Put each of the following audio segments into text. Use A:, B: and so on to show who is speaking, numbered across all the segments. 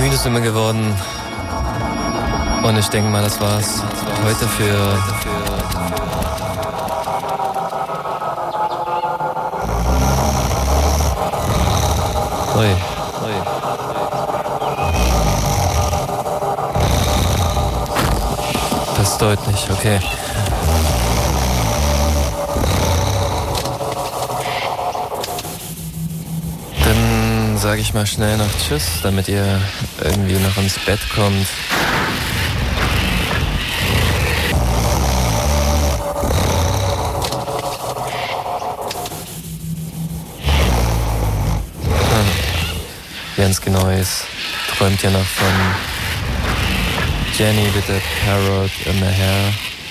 A: müde sind wir geworden. Und ich denke mal, das war's heute für Ui. Passt deutlich, okay. Dann sage ich mal schnell noch Tschüss, damit ihr irgendwie noch ins Bett kommt. Ganz genau ist, träumt ja noch von Jenny with a parrot in the hair.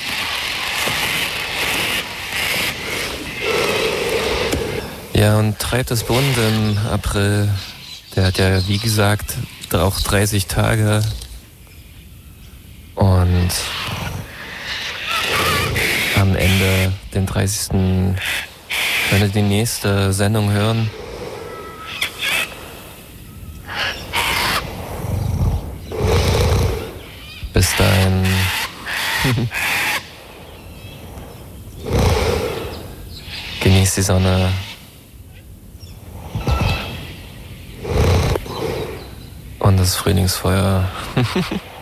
A: Ja, und treibt es bunt im April. Der hat ja, wie gesagt, auch 30 Tage. Und am Ende, den 30. könnt ihr die nächste Sendung hören. Bis dahin. Genießt die Sonne. Und das Frühlingsfeuer.